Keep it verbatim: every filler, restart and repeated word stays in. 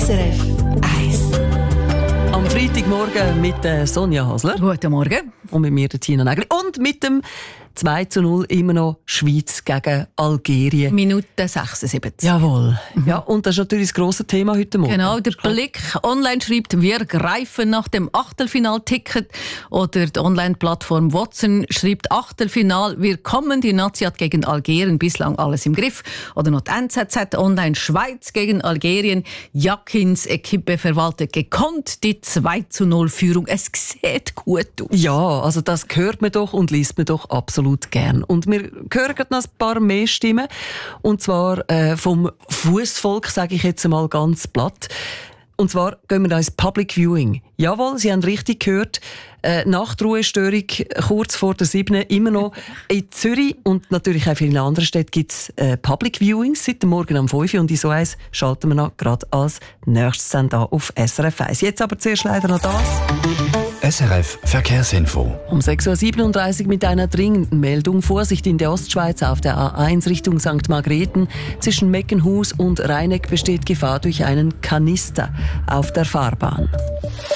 S R F eins. Am Freitagmorgen mit äh, Sonja Hasler. Guten Morgen. Und mit mir, der Tina Nägeli. Und mit dem zwei zu null immer noch Schweiz gegen Algerien. Minute sechsundsiebzig. Jawohl. Mhm. Ja, und das ist natürlich das grosse Thema heute Morgen. Genau, der Blick online schreibt, wir greifen nach dem Achtelfinalticket. Oder die Online-Plattform Watson schreibt, Achtelfinal, wir kommen, die Nazi hat gegen Algerien bislang alles im Griff. Oder noch die N Z Z online, Schweiz gegen Algerien. Jakins Equipe verwaltet gekonnt die zwei zu null Führung. Es sieht gut aus. Ja, also das hört man doch und liest man doch absolut gern. Und wir hören noch ein paar mehr Stimmen. Und zwar äh, vom Fußvolk, sage ich jetzt mal ganz platt. Und zwar gehen wir da ins Public Viewing. Jawohl, Sie haben richtig gehört. Äh, Nachtruhestörung kurz vor der siebten immer noch in Zürich und natürlich auch in vielen anderen Städten gibt es äh, Public Viewings seit dem Morgen um fünf Uhr und in so eins schalten wir noch gerade als nächstes dann da auf S R F eins. Jetzt aber zuerst leider noch das. S R F Verkehrsinfo. Um sechs Uhr siebenunddreißig mit einer dringenden Meldung. Vorsicht in der Ostschweiz auf der A eins Richtung Sankt Margrethen. Zwischen Meckenhus und Rheineck besteht Gefahr durch einen Kanister auf der Fahrbahn.